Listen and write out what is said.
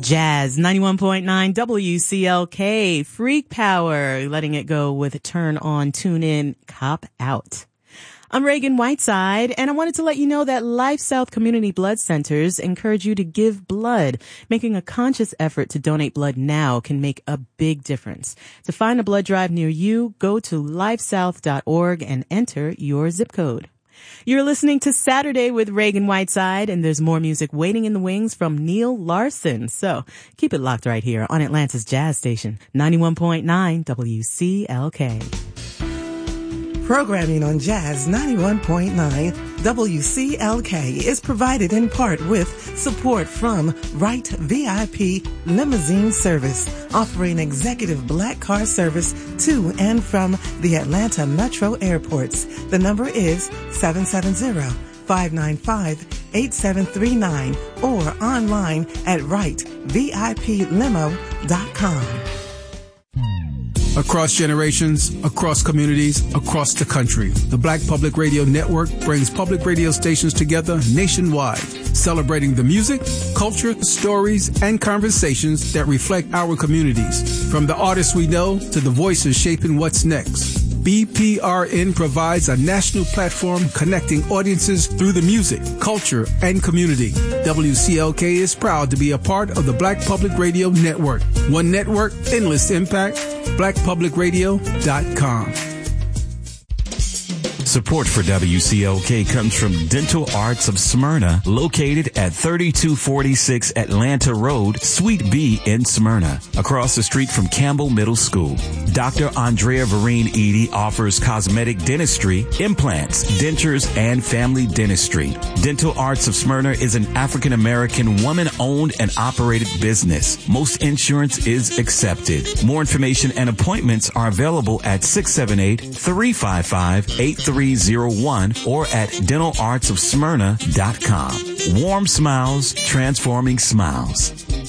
Jazz 91.9 WCLK, Freak Power, letting it go with Turn On, Tune In, Cop Out. I'm Reagan Whiteside, and I wanted to let you know that Life South Community Blood Centers encourage you to give blood. Making a conscious effort to donate blood now can make a big difference. To find a blood drive near you, go to lifesouth.org and enter your zip code. You're listening to Saturday with Reagan Whiteside, and there's more music waiting in the wings from Neil Larson. So keep it locked right here on Atlanta's Jazz Station, 91.9 WCLK. Programming on Jazz 91.9 WCLK is provided in part with support from Wright VIP Limousine Service, offering executive black car service to and from the Atlanta Metro airports. The number is 770-595-8739 or online at wrightviplimo.com. Across generations, across communities, across the country, the Black Public Radio Network brings public radio stations together nationwide, celebrating the music, culture, stories, and conversations that reflect our communities. From the artists we know to the voices shaping what's next, BPRN provides a national platform connecting audiences through the music, culture, and community. WCLK is proud to be a part of the Black Public Radio Network. One network, endless impact, blackpublicradio.com. Support for WCLK comes from Dental Arts of Smyrna, located at 3246 Atlanta Road, Suite B in Smyrna, across the street from Campbell Middle School. Dr. Andrea Vereen Edie offers cosmetic dentistry, implants, dentures, and family dentistry. Dental Arts of Smyrna is an African-American woman-owned and operated business. Most insurance is accepted. More information and appointments are available at 678-355-8301 or at dentalartsofsmyrna.com. Warm smiles, transforming smiles.